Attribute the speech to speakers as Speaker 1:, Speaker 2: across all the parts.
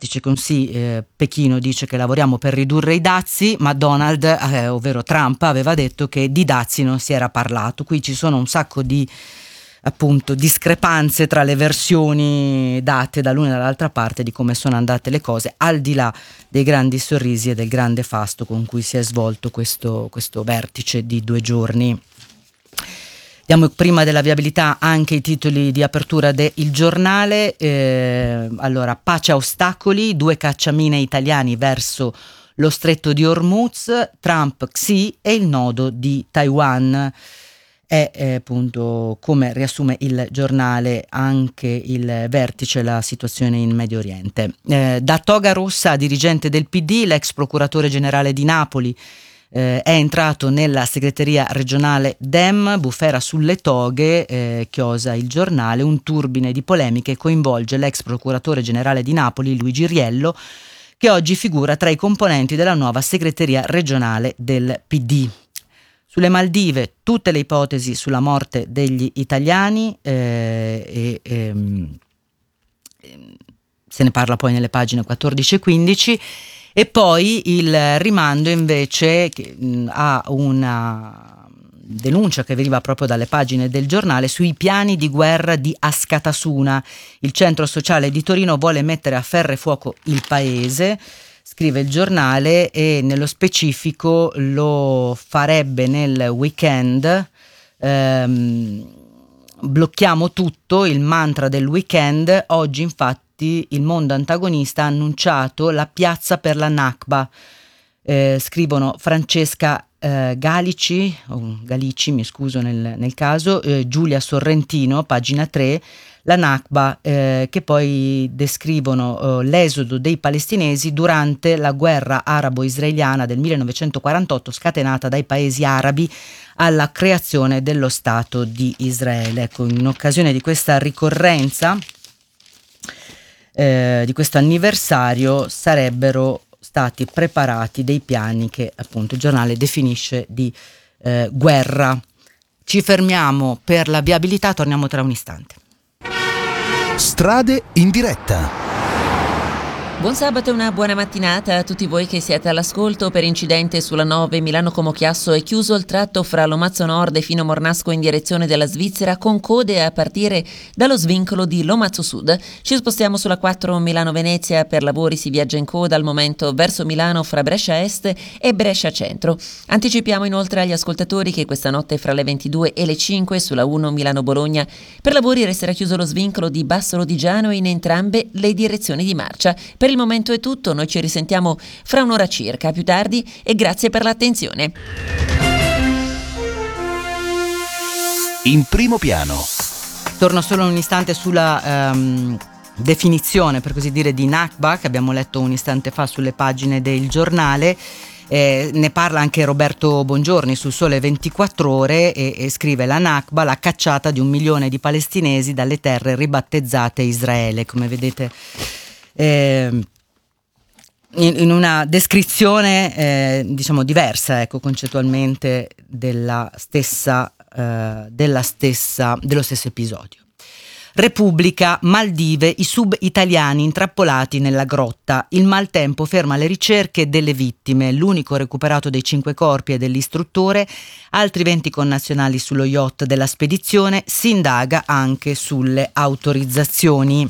Speaker 1: vertice con Pechino dice che lavoriamo per ridurre i dazi, ma Donald, ovvero Trump, aveva detto che di dazi non si era parlato. Qui ci sono un sacco di appunto discrepanze tra le versioni date dall'una e dall'altra parte di come sono andate le cose, al di là dei grandi sorrisi e del grande fasto con cui si è svolto questo vertice di 2 giorni. Diamo prima della viabilità anche i titoli di apertura del Giornale. Allora, pace a ostacoli, 2 cacciamine italiani verso lo stretto di Hormuz, Trump Xi e il nodo di Taiwan. È appunto, come riassume il Giornale, anche il vertice, la situazione in Medio Oriente. Da toga rossa a dirigente del PD, l'ex procuratore generale di Napoli è entrato nella segreteria regionale Dem, bufera sulle toghe, chiosa il Giornale, un turbine di polemiche coinvolge l'ex procuratore generale di Napoli Luigi Riello, che oggi figura tra i componenti della nuova segreteria regionale del PD. Sulle Maldive tutte le ipotesi sulla morte degli italiani, se ne parla poi nelle pagine 14 e 15, e poi il rimando invece a una denuncia che veniva proprio dalle pagine del Giornale sui piani di guerra di Askatasuna. Il centro sociale di Torino vuole mettere a ferro e fuoco il paese, scrive il Giornale, e nello specifico lo farebbe nel weekend. Blocchiamo tutto, il mantra del weekend. Oggi infatti il Mondo Antagonista ha annunciato la piazza per la Nakba. Scrivono Francesca Galici, mi scuso nel caso, Giulia Sorrentino, pagina 3, la Nakba, che poi descrivono l'esodo dei palestinesi durante la guerra arabo-israeliana del 1948, scatenata dai paesi arabi alla creazione dello Stato di Israele. Ecco, in occasione di questa ricorrenza, di questo anniversario, sarebbero stati preparati dei piani che appunto il Giornale definisce di guerra. Ci fermiamo per la viabilità, torniamo tra un istante.
Speaker 2: Strade in diretta.
Speaker 3: Buon sabato e una buona mattinata a tutti voi che siete all'ascolto. Per incidente sulla 9 Milano-Como Chiasso è chiuso il tratto fra Lomazzo Nord e Fino Mornasco in direzione della Svizzera, con code a partire dallo svincolo di Lomazzo Sud. Ci spostiamo sulla 4 Milano-Venezia, per lavori si viaggia in coda al momento verso Milano fra Brescia Est e Brescia Centro. Anticipiamo inoltre agli ascoltatori che questa notte fra le 22 e le 5 sulla 1 Milano-Bologna per lavori resterà chiuso lo svincolo di Basso Lodigiano in entrambe le direzioni di marcia. Per il momento è tutto, noi ci risentiamo fra un'ora circa, più tardi, e grazie per l'attenzione.
Speaker 2: In primo piano.
Speaker 1: Torno solo un istante sulla definizione, per così dire, di Nakba, che abbiamo letto un istante fa sulle pagine del Giornale. Ne parla anche Roberto Bongiorni sul Sole 24 Ore e scrive: la Nakba, la cacciata di 1 milione di palestinesi dalle terre ribattezzate Israele. Come vedete, in una descrizione diciamo diversa, ecco, concettualmente dello stesso episodio. Repubblica, Maldive, i sub italiani intrappolati nella grotta. Il maltempo ferma le ricerche delle vittime. L'unico recuperato dei 5 corpi è dell'istruttore. Altri 20 connazionali sullo yacht della spedizione. Si indaga anche sulle autorizzazioni.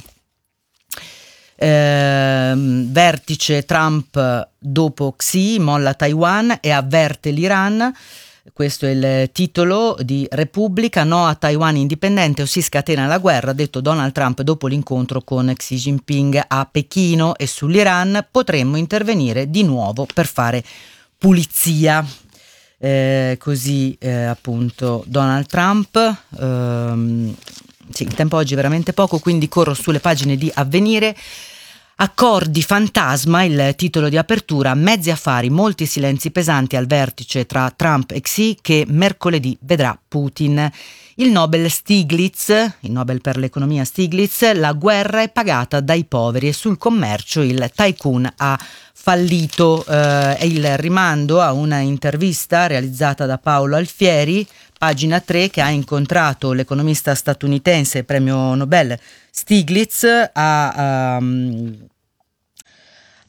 Speaker 1: Vertice Trump dopo Xi, molla Taiwan e avverte l'Iran. Questo è il titolo di Repubblica. No a Taiwan indipendente o si scatena la guerra, ha detto Donald Trump dopo l'incontro con Xi Jinping a Pechino, e sull'Iran potremmo intervenire di nuovo per fare pulizia. Così appunto Donald Trump. Sì, il tempo oggi è veramente poco, quindi corro sulle pagine di Avvenire. Accordi fantasma, il titolo di apertura. Mezzi affari, molti silenzi pesanti al vertice tra Trump e Xi, che mercoledì vedrà Putin. Il Nobel Stiglitz, il Nobel per l'economia Stiglitz, la guerra è pagata dai poveri e sul commercio il tycoon ha fallito. È il rimando a una intervista realizzata da Paolo Alfieri, pagina 3, che ha incontrato l'economista statunitense premio Nobel Stiglitz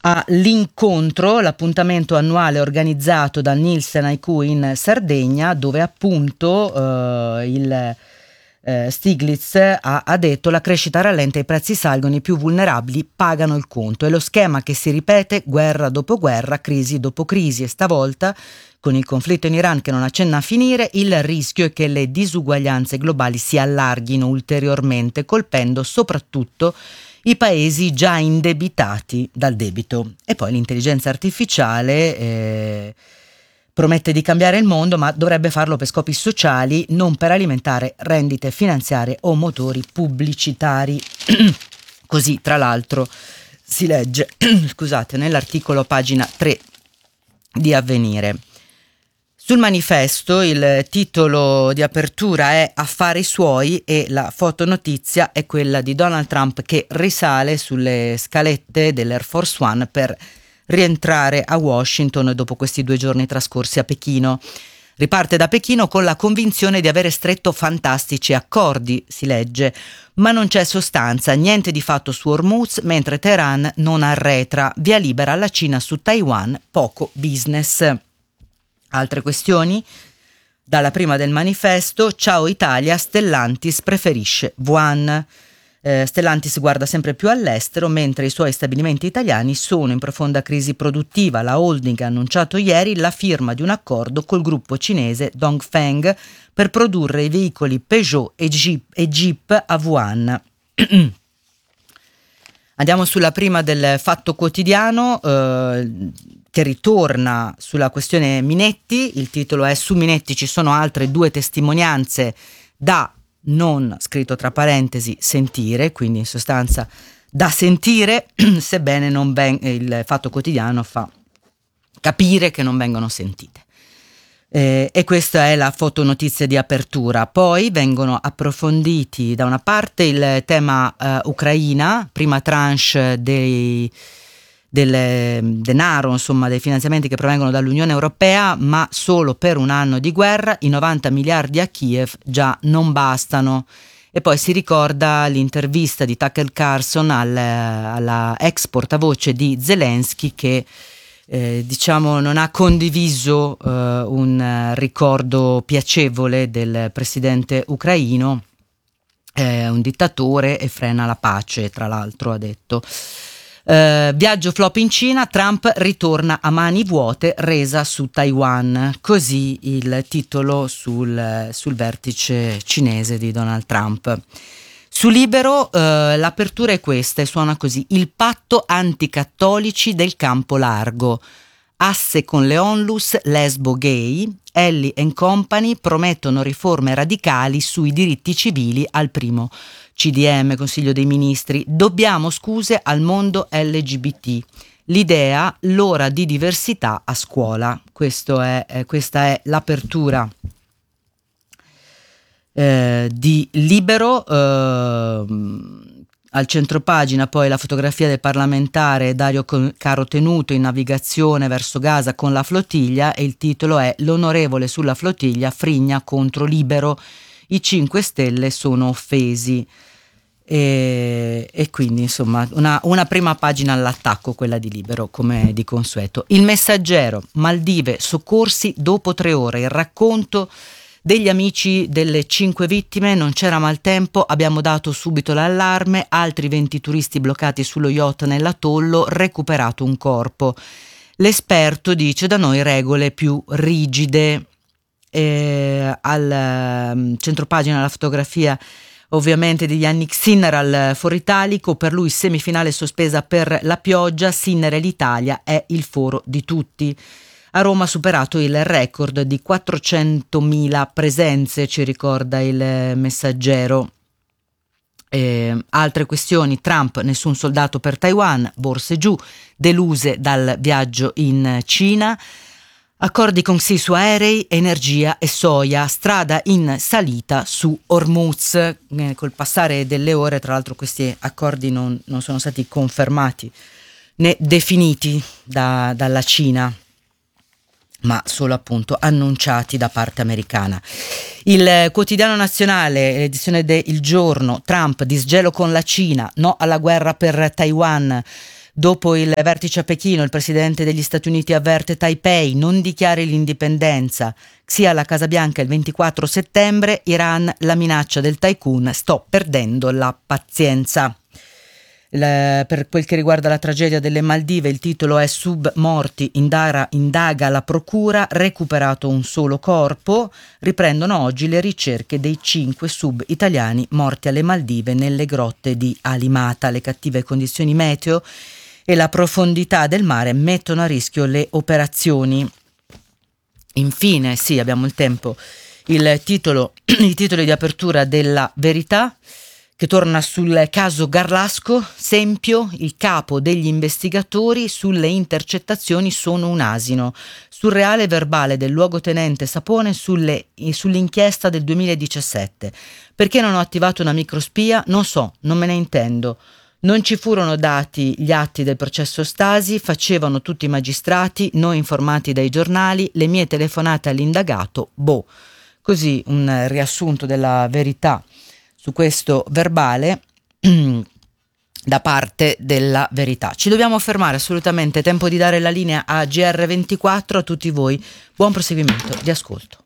Speaker 1: all'incontro, l'appuntamento annuale organizzato dal Nielsen IQ in Sardegna, dove appunto il Stiglitz ha detto: la crescita rallenta, i prezzi salgono, i più vulnerabili pagano il conto. È lo schema che si ripete guerra dopo guerra, crisi dopo crisi, e stavolta, con il conflitto in Iran che non accenna a finire, il rischio è che le disuguaglianze globali si allarghino ulteriormente, colpendo soprattutto i paesi già indebitati dal debito. E poi l'intelligenza artificiale promette di cambiare il mondo, ma dovrebbe farlo per scopi sociali, non per alimentare rendite finanziarie o motori pubblicitari. Così, tra l'altro, si legge, scusate, nell'articolo pagina 3 di Avvenire. Sul manifesto il titolo di apertura è Affari suoi e la fotonotizia è quella di Donald Trump che risale sulle scalette dell'Air Force One per rientrare a Washington dopo questi 2 giorni trascorsi a Pechino. Riparte da Pechino con la convinzione di avere stretto fantastici accordi, si legge, ma non c'è sostanza, niente di fatto su Hormuz, mentre Teheran non arretra, via libera alla Cina su Taiwan, poco business. Altre questioni? Dalla prima del manifesto, ciao Italia, Stellantis preferisce Wuhan. Stellantis guarda sempre più all'estero, mentre i suoi stabilimenti italiani sono in profonda crisi produttiva. La holding ha annunciato ieri la firma di un accordo col gruppo cinese Dongfeng per produrre i veicoli Peugeot e Jeep a Wuhan. Andiamo sulla prima del Fatto Quotidiano, che ritorna sulla questione Minetti. Il titolo è: su Minetti ci sono altre 2 testimonianze da non, scritto tra parentesi, sentire, quindi in sostanza da sentire, sebbene il Fatto Quotidiano fa capire che non vengono sentite. E questa è la fotonotizia di apertura. Poi vengono approfonditi da una parte il tema Ucraina, prima tranche del denaro, insomma dei finanziamenti che provengono dall'Unione Europea, ma solo per un anno di guerra. I 90 miliardi a Kiev già non bastano. E poi si ricorda l'intervista di Tucker Carlson alla ex portavoce di Zelensky che non ha condiviso un ricordo piacevole del presidente ucraino, è un dittatore e frena la pace, tra l'altro ha detto. Viaggio flop in Cina, Trump ritorna a mani vuote, resa su Taiwan, così il titolo sul vertice cinese di Donald Trump. Su Libero l'apertura è questa e suona così: il patto anticattolici del campo largo, asse con le onlus lesbo-gay, Ellie and Company promettono riforme radicali sui diritti civili al primo CDM, Consiglio dei Ministri. Dobbiamo scuse al mondo LGBT. L'idea, l'ora di diversità a scuola. Questa è l'apertura di Libero. Al centropagina poi la fotografia del parlamentare Dario Carotenuto in navigazione verso Gaza con la flottiglia, e il titolo è: l'onorevole sulla flottiglia frigna contro Libero, i 5 Stelle sono offesi. E quindi insomma una prima pagina all'attacco, quella di Libero, come di consueto. Il Messaggero: Maldive, soccorsi dopo 3 ore, il racconto degli amici delle 5 vittime. Non c'era maltempo, abbiamo dato subito l'allarme, altri 20 turisti bloccati sullo yacht nell'atollo, recuperato un corpo. L'esperto dice: da noi regole più rigide. Al centropagina la fotografia ovviamente di Yannick Sinner al Foro Italico, per lui semifinale sospesa per la pioggia, Sinner e l'Italia è il foro di tutti. A Roma ha superato il record di 400.000 presenze, ci ricorda il Messaggero. Altre questioni: Trump, nessun soldato per Taiwan, borse giù, deluse dal viaggio in Cina. Accordi con Xi su aerei, energia e soia, strada in salita su Hormuz. Col passare delle ore, tra l'altro, questi accordi non sono stati confermati né definiti dalla Cina, ma solo appunto annunciati da parte americana. Il Quotidiano Nazionale, l'edizione del Giorno: Trump, disgelo con la Cina, no alla guerra per Taiwan. Dopo il vertice a Pechino, il presidente degli Stati Uniti avverte Taipei: non dichiari l'indipendenza. Xi alla Casa Bianca il 24 settembre, Iran, la minaccia del tycoon, sto perdendo la pazienza. Per quel che riguarda la tragedia delle Maldive, il titolo è Sub morti, indaga la procura, recuperato un solo corpo. Riprendono oggi le ricerche dei 5 sub italiani morti alle Maldive nelle grotte di Alimata. Le cattive condizioni meteo e la profondità del mare mettono a rischio le operazioni. Infine, sì, abbiamo il tempo, i titoli di apertura della Verità, che torna sul caso Garlasco. Sempio, il capo degli investigatori sulle intercettazioni sono un asino. Surreale verbale del luogotenente Sapone sull'inchiesta del 2017. Perché non ho attivato una microspia? Non so, non me ne intendo. Non ci furono dati gli atti del processo Stasi, facevano tutti i magistrati, noi informati dai giornali, le mie telefonate all'indagato, boh. Così un riassunto della Verità su questo verbale da parte della Verità. Ci dobbiamo fermare assolutamente, tempo di dare la linea a GR24, a tutti voi. Buon proseguimento di ascolto.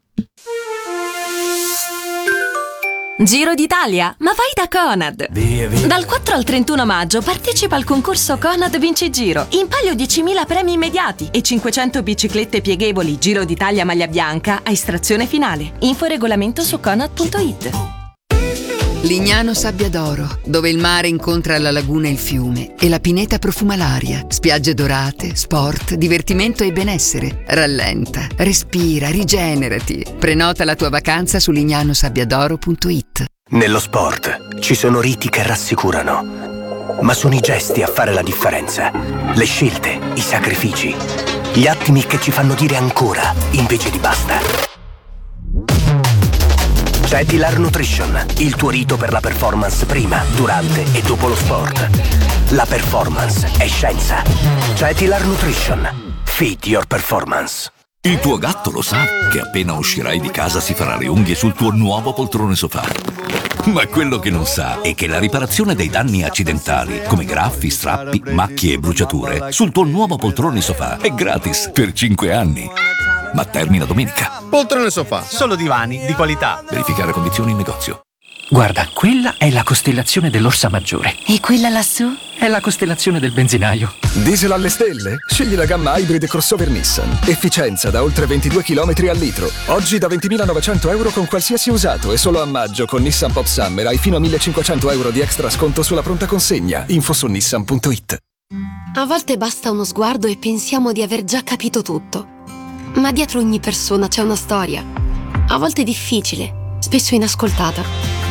Speaker 4: Giro d'Italia, ma vai da Conad!
Speaker 2: Via, via.
Speaker 4: Dal 4 al 31 maggio partecipa al concorso Conad Vinci Giro. In palio 10.000 premi immediati e 500 biciclette pieghevoli Giro d'Italia maglia bianca a estrazione finale. Info e regolamento su conad.it.
Speaker 5: Lignano Sabbia d'Oro, dove il mare incontra la laguna e il fiume e la pineta profuma l'aria. Spiagge dorate, sport, divertimento e benessere. Rallenta, respira, rigenerati. Prenota la tua vacanza su lignanosabbiadoro.it.
Speaker 6: Nello sport ci sono riti che rassicurano, ma sono i gesti a fare la differenza. Le scelte, i sacrifici, gli attimi che ci fanno dire ancora invece di basta. Cetilar Nutrition, il tuo rito per la performance prima, durante e dopo lo sport. La performance è scienza. Cetilar Nutrition. Feed your performance.
Speaker 7: Il tuo gatto lo sa che appena uscirai di casa si farà le unghie sul tuo nuovo poltrone sofà. Ma quello che non sa è che la riparazione dei danni accidentali, come graffi, strappi, macchie e bruciature, sul tuo nuovo poltrone sofà è gratis per 5 anni. Ma termina domenica.
Speaker 8: Poltrone sofà, solo divani di qualità.
Speaker 7: Verificare condizioni in negozio.
Speaker 9: Guarda, quella è la costellazione dell'Orsa Maggiore.
Speaker 4: E quella lassù?
Speaker 9: È la costellazione del benzinaio.
Speaker 10: Diesel alle stelle? Scegli la gamma Hybrid crossover Nissan. Efficienza da oltre 22 km al litro. Oggi da 20.900 euro con qualsiasi usato e solo a maggio con Nissan Pop Summer hai fino a 1.500 euro di extra sconto sulla pronta consegna. Info su nissan.it.
Speaker 11: A volte basta uno sguardo e pensiamo di aver già capito tutto. Ma dietro ogni persona c'è una storia. A volte difficile, spesso inascoltata.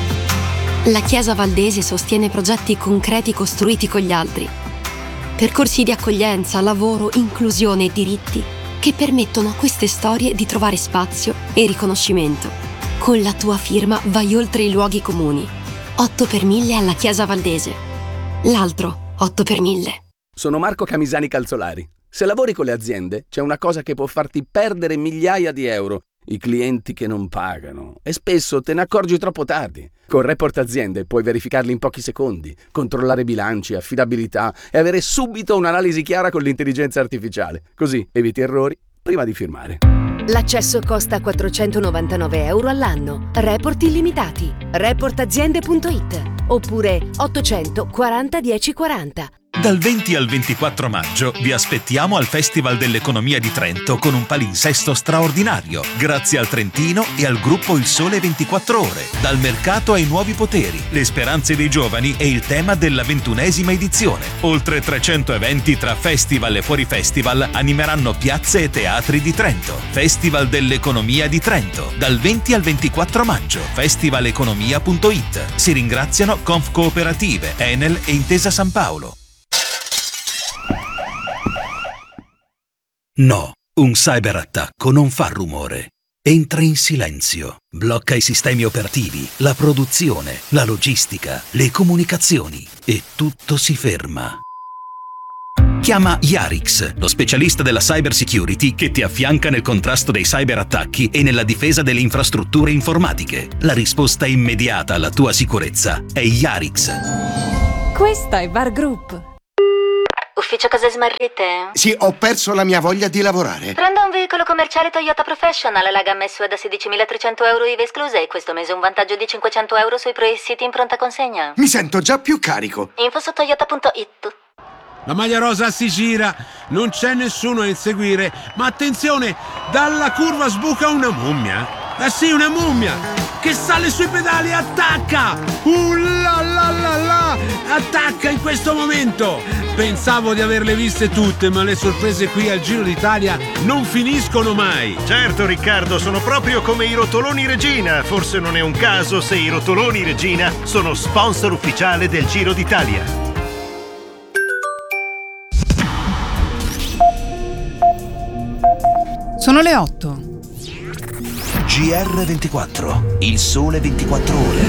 Speaker 11: La Chiesa Valdese sostiene progetti concreti costruiti con gli altri. Percorsi di accoglienza, lavoro, inclusione e diritti che permettono a queste storie di trovare spazio e riconoscimento. Con la tua firma vai oltre i luoghi comuni. 8 per 1000 alla Chiesa Valdese. L'altro 8 per 1000.
Speaker 12: Sono Marco Camisani Calzolari. Se lavori con le aziende, c'è una cosa che può farti perdere migliaia di euro. I clienti che non pagano. E spesso te ne accorgi troppo tardi. Con Report Aziende puoi verificarli in pochi secondi, controllare bilanci, affidabilità e avere subito un'analisi chiara con l'intelligenza artificiale. Così eviti errori prima di firmare.
Speaker 13: L'accesso costa 499 euro all'anno. Report illimitati. Reportaziende.it oppure 840 1040.
Speaker 14: Dal 20 al 24 maggio vi aspettiamo al Festival dell'Economia di Trento con un palinsesto straordinario, grazie al Trentino e al gruppo Il Sole 24 Ore. Dal mercato ai nuovi poteri, le speranze dei giovani e il tema della 21esima edizione. Oltre 300 eventi tra festival e fuori festival animeranno piazze e teatri di Trento. Festival dell'Economia di Trento, dal 20 al 24 maggio, festivaleconomia.it. Si ringraziano Conf Cooperative, Enel e Intesa San Paolo.
Speaker 2: No, un cyberattacco non fa rumore. Entra in silenzio, blocca i sistemi operativi, la produzione, la logistica, le comunicazioni e tutto si ferma. Chiama Yarix, lo specialista della cyber security che ti affianca nel contrasto dei cyberattacchi e nella difesa delle infrastrutture informatiche. La risposta immediata alla tua sicurezza è Yarix.
Speaker 4: Questa è Bar Group.
Speaker 15: ufficio cose smarrite?
Speaker 16: Sì, ho perso la mia voglia di lavorare.
Speaker 15: Prenda un veicolo commerciale Toyota Professional, la gamma SUV da 16.300 euro IVA esclusa e questo mese un vantaggio di 500 euro sui pre-siti in pronta consegna.
Speaker 16: Mi sento già più carico.
Speaker 15: Info su toyota.it.
Speaker 17: La maglia rosa si gira, non c'è nessuno a inseguire, ma attenzione, dalla curva sbuca una mummia. Sì, una mummia che sale sui pedali e attacca. La la la la, attacca in questo momento. Pensavo di averle viste tutte, ma le sorprese qui al Giro d'Italia non finiscono mai.
Speaker 18: Certo Riccardo, sono proprio come i rotoloni Regina. Forse non è un caso se i rotoloni Regina sono sponsor ufficiale del Giro d'Italia.
Speaker 19: Sono le 8.
Speaker 2: GR24, il sole 24 ore.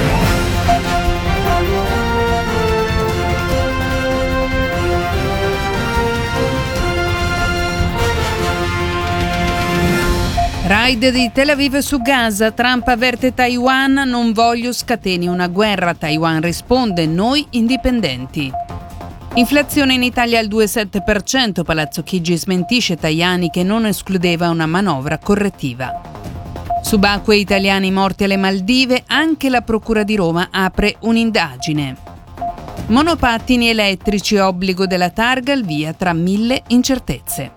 Speaker 19: Raid di Tel Aviv su Gaza, Trump avverte Taiwan, non voglio scateni una guerra, Taiwan risponde, noi indipendenti. Inflazione in Italia al 2,7%, Palazzo Chigi smentisce Tajani che non escludeva una manovra correttiva. Subacquei italiani morti alle Maldive, anche la Procura di Roma apre un'indagine. Monopattini elettrici, obbligo della targa, al via tra 1000 incertezze.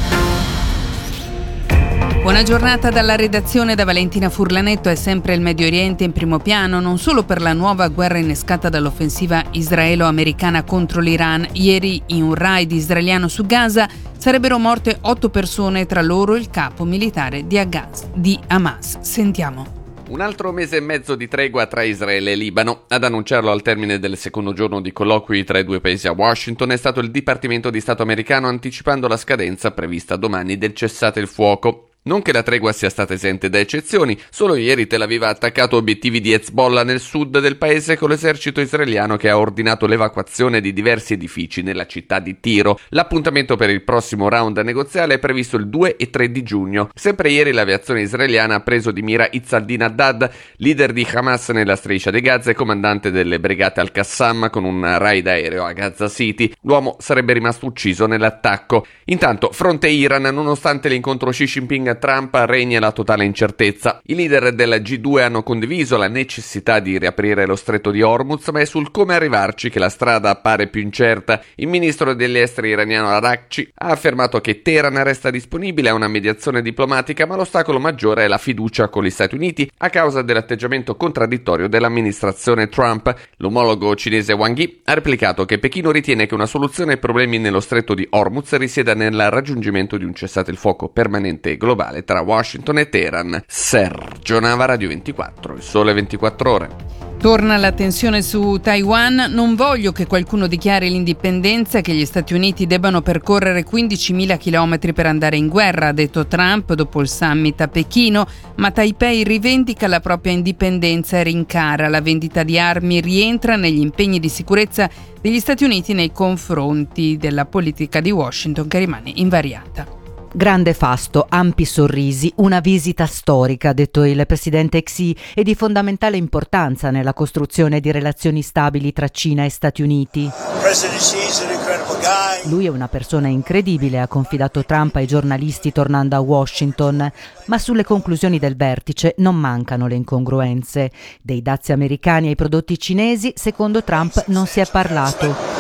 Speaker 19: Buona giornata dalla redazione da Valentina Furlanetto. È sempre il Medio Oriente in primo piano, non solo per la nuova guerra innescata dall'offensiva israelo-americana contro l'Iran. Ieri in un raid israeliano su Gaza sarebbero morte 8 persone, tra loro il capo militare di Hamas. Sentiamo.
Speaker 20: Un altro mese e mezzo di tregua tra Israele e Libano. Ad annunciarlo al termine del secondo giorno di colloqui tra i due paesi a Washington è stato il Dipartimento di Stato americano, anticipando la scadenza prevista domani del cessate il fuoco. Non che la tregua sia stata esente da eccezioni, solo ieri Tel Aviv ha attaccato obiettivi di Hezbollah nel sud del paese con l'esercito israeliano che ha ordinato l'evacuazione di diversi edifici nella città di Tiro. L'appuntamento per il prossimo round negoziale è previsto il 2 e 3 di giugno. Sempre ieri l'aviazione israeliana ha preso di mira Izz-al-Din Haddad, leader di Hamas nella striscia di Gaza e comandante delle brigate al-Qassam, con un raid aereo a Gaza City. L'uomo sarebbe rimasto ucciso nell'attacco. Intanto, fronte Iran, nonostante l'incontro Xi Jinping Trump, regna la totale incertezza. I leader della G2 hanno condiviso la necessità di riaprire lo stretto di Hormuz, ma è sul come arrivarci che la strada appare più incerta. Il ministro degli esteri iraniano Araghchi ha affermato che Teheran resta disponibile a una mediazione diplomatica, ma l'ostacolo maggiore è la fiducia con gli Stati Uniti a causa dell'atteggiamento contraddittorio dell'amministrazione Trump. L'omologo cinese Wang Yi ha replicato che Pechino ritiene che una soluzione ai problemi nello stretto di Hormuz risieda nel raggiungimento di un cessate il fuoco permanente e globale tra Washington e Teheran. Sergio Nava, Radio 24, il sole 24 ore.
Speaker 19: Torna la tensione su Taiwan. Non voglio che qualcuno dichiari l'indipendenza e che gli Stati Uniti debbano percorrere 15.000 chilometri per andare in guerra, ha detto Trump dopo il summit a Pechino, ma Taipei rivendica la propria indipendenza e rincara la vendita di armi, rientra negli impegni di sicurezza degli Stati Uniti nei confronti della politica di Washington che rimane invariata.
Speaker 1: Grande fasto, ampi sorrisi, una visita storica, ha detto il presidente Xi, e di fondamentale importanza nella costruzione di relazioni stabili tra Cina e Stati Uniti. Lui è una persona incredibile, ha confidato Trump ai giornalisti tornando a Washington, ma sulle conclusioni del vertice non mancano le incongruenze. Dei dazi americani ai prodotti cinesi, secondo Trump, non si è parlato.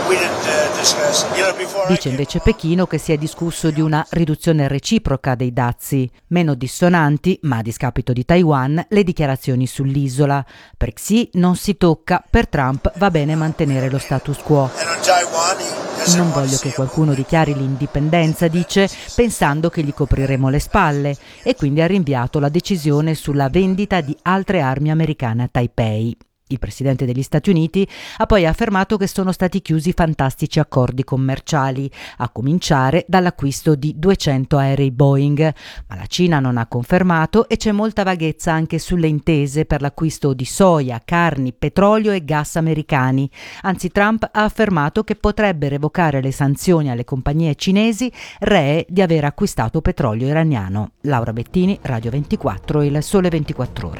Speaker 1: Dice invece Pechino che si è discusso di una riduzione reciproca dei dazi, meno dissonanti, ma a discapito di Taiwan, le dichiarazioni sull'isola. Per Xi non si tocca, per Trump va bene mantenere lo status quo. Non voglio che qualcuno dichiari l'indipendenza, dice, pensando che gli copriremo le spalle, e quindi ha rinviato la decisione sulla vendita di altre armi americane a Taipei. Il presidente degli Stati Uniti ha poi affermato che sono stati chiusi fantastici accordi commerciali, a cominciare dall'acquisto di 200 aerei Boeing, ma la Cina non ha confermato e c'è molta vaghezza anche sulle intese per l'acquisto di soia, carni, petrolio e gas americani. Anzi, Trump ha affermato che potrebbe revocare le sanzioni alle compagnie cinesi ree di aver acquistato petrolio iraniano. Laura Bettini, Radio 24, il Sole 24 Ore.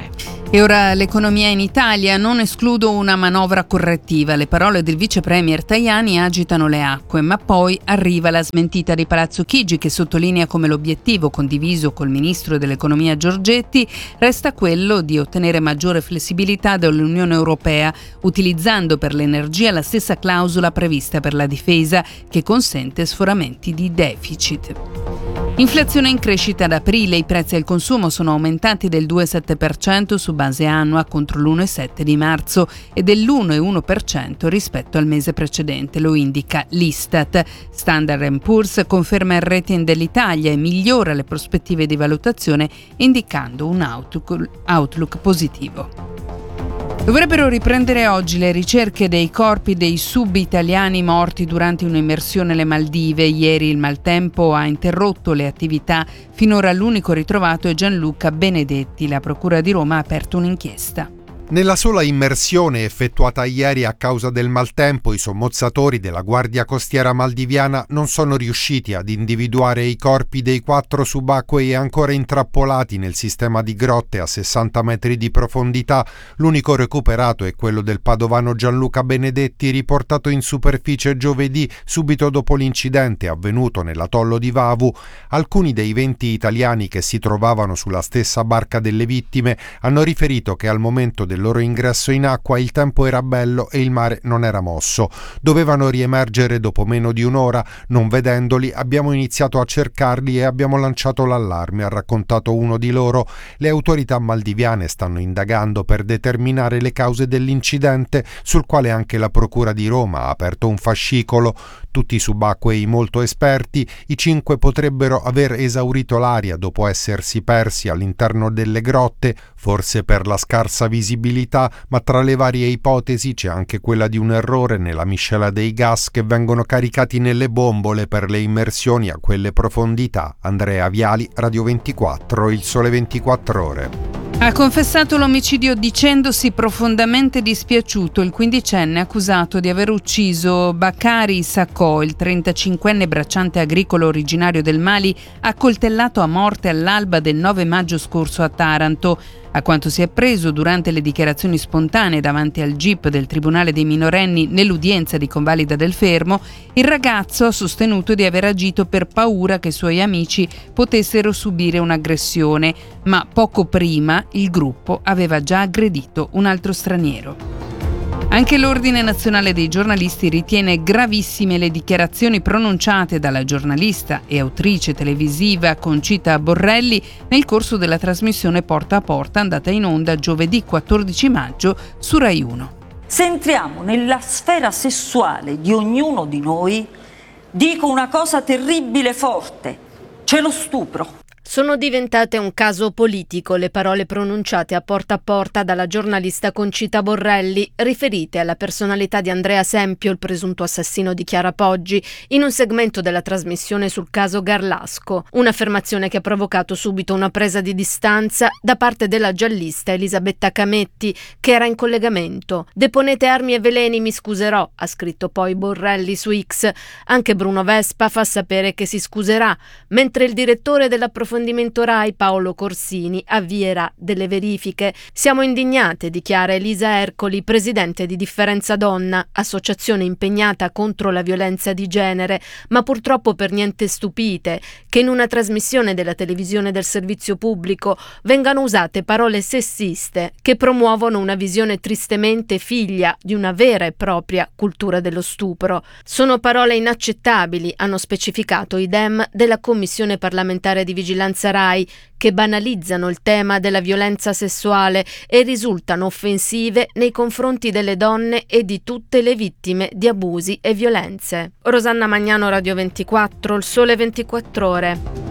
Speaker 19: E ora l'economia in Italia, non escludo una manovra correttiva. Le parole del vice premier Tajani agitano le acque, ma poi arriva la smentita di Palazzo Chigi, che sottolinea come l'obiettivo condiviso col ministro dell'economia Giorgetti resta quello di ottenere maggiore flessibilità dall'Unione Europea, utilizzando per l'energia la stessa clausola prevista per la difesa, che consente sforamenti di deficit. Inflazione in crescita ad aprile, i prezzi al consumo sono aumentati del 2,7% su base annua contro l'1,7% di marzo e dell'1,1% rispetto al mese precedente, lo indica l'Istat. Standard & Poor's conferma il rating dell'Italia e migliora le prospettive di valutazione indicando un outlook positivo. Dovrebbero riprendere oggi le ricerche dei corpi dei sub-italiani morti durante un'immersione alle Maldive. Ieri il maltempo ha interrotto le attività. Finora l'unico ritrovato è Gianluca Benedetti. La Procura di Roma ha aperto un'inchiesta.
Speaker 21: Nella sola immersione effettuata ieri a causa del maltempo, i sommozzatori della Guardia Costiera maldiviana non sono riusciti ad individuare i corpi dei 4 subacquei ancora intrappolati nel sistema di grotte a 60 metri di profondità. L'unico recuperato è quello del padovano Gianluca Benedetti, riportato in superficie giovedì, subito dopo l'incidente avvenuto nell'atollo di Vavu. Alcuni dei 20 italiani che si trovavano sulla stessa barca delle vittime hanno riferito che al momento del loro ingresso in acqua il tempo era bello e il mare non era mosso. Dovevano riemergere dopo meno di un'ora. Non vedendoli abbiamo iniziato a cercarli e abbiamo lanciato l'allarme, ha raccontato uno di loro. Le autorità maldiviane stanno indagando per determinare le cause dell'incidente, sul quale anche la Procura di Roma ha aperto un fascicolo. Tutti subacquei molto esperti, i 5 potrebbero aver esaurito l'aria dopo essersi persi all'interno delle grotte, forse per la scarsa visibilità, ma tra le varie ipotesi c'è anche quella di un errore nella miscela dei gas che vengono caricati nelle bombole per le immersioni a quelle profondità. Andrea Viali, Radio 24, Il Sole 24 Ore.
Speaker 19: Ha confessato l'omicidio dicendosi profondamente dispiaciuto il 15enne accusato di aver ucciso Bakari Sakho, il 35enne bracciante agricolo originario del Mali, accoltellato a morte all'alba del 9 maggio scorso a Taranto. A quanto si è appreso durante le dichiarazioni spontanee davanti al GIP del Tribunale dei minorenni nell'udienza di Convalida del Fermo, il ragazzo ha sostenuto di aver agito per paura che i suoi amici potessero subire un'aggressione, ma poco prima il gruppo aveva già aggredito un altro straniero. Anche l'Ordine Nazionale dei Giornalisti ritiene gravissime le dichiarazioni pronunciate dalla giornalista e autrice televisiva Concita Borrelli nel corso della trasmissione Porta a Porta andata in onda giovedì 14 maggio su Rai 1.
Speaker 22: Se entriamo nella sfera sessuale di ognuno di noi, dico una cosa terribile e forte: c'è lo stupro.
Speaker 23: Sono diventate un caso politico le parole pronunciate a porta dalla giornalista Concita Borrelli, riferite alla personalità di Andrea Sempio, il presunto assassino di Chiara Poggi, in un segmento della trasmissione sul caso Garlasco. Un'affermazione che ha provocato subito una presa di distanza da parte della giallista Elisabetta Cametti, che era in collegamento. «Deponete armi e veleni, mi scuserò», ha scritto poi Borrelli su X. Anche Bruno Vespa fa sapere che si scuserà, mentre il direttore dell'approfondimento Rai Paolo Corsini avvierà delle verifiche. «Siamo indignate», dichiara Elisa Ercoli, presidente di Differenza Donna, associazione impegnata contro la violenza di genere, ma purtroppo per niente stupite che in una trasmissione della televisione del servizio pubblico vengano usate parole sessiste che promuovono una visione tristemente figlia di una vera e propria cultura dello stupro. Sono parole inaccettabili, hanno specificato i Dem della Commissione parlamentare di vigilanza Rai, che banalizzano il tema della violenza sessuale e risultano offensive nei confronti delle donne e di tutte le vittime di abusi e violenze. Rosanna Magnano, Radio 24, Il Sole 24 Ore.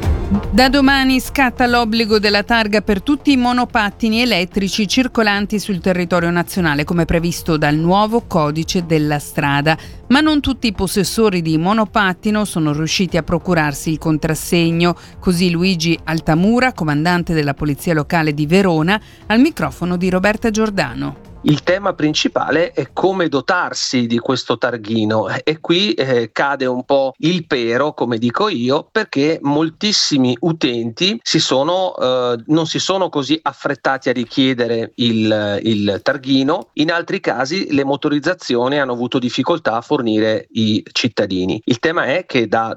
Speaker 19: Da domani scatta l'obbligo della targa per tutti i monopattini elettrici circolanti sul territorio nazionale, come previsto dal nuovo codice della strada. Ma non tutti i possessori di monopattino sono riusciti a procurarsi il contrassegno. Così Luigi Altamura, comandante della Polizia Locale di Verona, al microfono di Roberta Giordano.
Speaker 3: Il tema principale è come dotarsi di questo targhino e qui cade un po' il pero, come dico io, perché moltissimi utenti non si sono così affrettati a richiedere il targhino. In altri casi le motorizzazioni hanno avuto difficoltà a fornire i cittadini. Il tema è che da